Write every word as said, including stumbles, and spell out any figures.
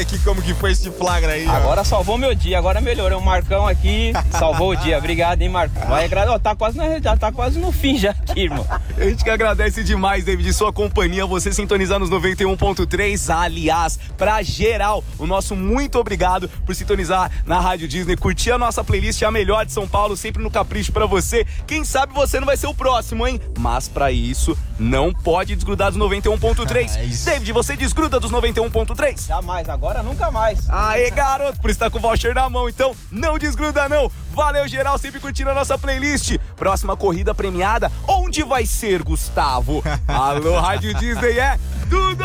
aqui como que foi esse flagra aí, ó. Agora salvou meu dia, agora melhorou. O Marcão aqui salvou o dia. Obrigado, hein, Marcão. Vai agradecer. Tá quase, na, já tá quase no fim já aqui, irmão. A gente que agradece demais, David, sua companhia, você sintonizar nos noventa e um ponto três. Aliás, pra geral, o nosso muito obrigado por sintonizar na Rádio Disney, curtir a nossa playlist, a melhor de São Paulo, sempre no capricho pra você. Quem sabe você não vai ser o próximo, hein? Mas pra isso, não pode desgrudar dos noventa e um ponto três. É isso. David, você desgruda dos noventa e um ponto três? Jamais, agora nunca mais. Aê, garoto, por estar com o voucher na mão, então não desgruda não. Valeu, geral, sempre curtindo a nossa playlist. Próxima corrida premiada, onde vai ser, Gustavo? Alô, Rádio Disney, é tudo!